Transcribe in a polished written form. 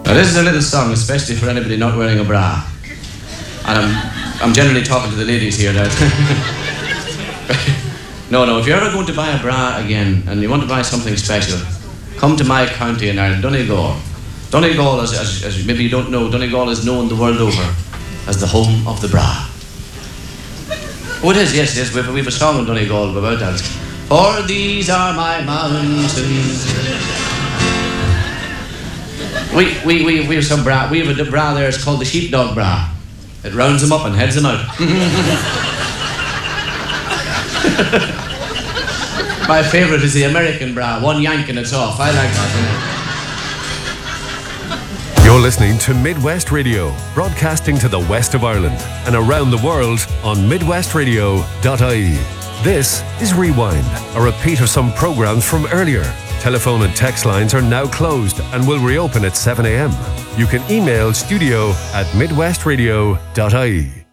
Now this is a little song, especially for anybody not wearing a bra. And I'm generally talking to the ladies here. That No, if you're ever going to buy a bra again and you want to buy something special, come to my county in Ireland, Donegal. Donegal, as maybe you don't know, Donegal is known the world over as the home of the bra. Oh, it is, yes. We have a song in Donegal about that. For these are my mountains. We have some bra. We have a bra there. It's called the sheepdog bra. It rounds them up and heads them out. My favourite is the American bra. One yank and it's off. I like that. You're listening to Midwest Radio, broadcasting to the west of Ireland and around the world on midwestradio.ie. This is Rewind, a repeat of some programs from earlier. Telephone and text lines are now closed and will reopen at 7 a.m. You can email studio@midwestradio.ie.